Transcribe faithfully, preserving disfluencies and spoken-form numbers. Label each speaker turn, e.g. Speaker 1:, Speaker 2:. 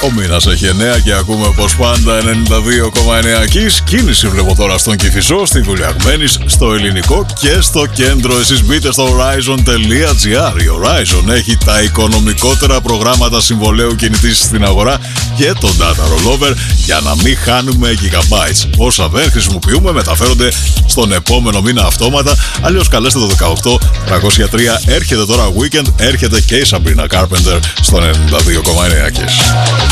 Speaker 1: Ο μήνας έχει εννέα και ακούμε πως πάντα ενενήντα δύο κόμμα εννέα Kiss. Κίνηση βλέπω τώρα στον Κηφισό, στη Βουλιαγμένης, στο Ελληνικό και στο κέντρο. Εσείς μπείτε στο horizon τελεία gr. Η Horizon έχει τα οικονομικότερα προγράμματα συμβολέου κινητής στην αγορά και το data rollover για να μην χάνουμε gigabytes. Όσα δεν χρησιμοποιούμε μεταφέρονται στον επόμενο μήνα αυτόματα. Αλλιώς καλέστε το δεκαοκτώ τριακόσια τρία. Έρχεται τώρα weekend, έρχεται και η Sabrina Carpenter στον ενενήντα δύο κόμμα εννέα Kiss.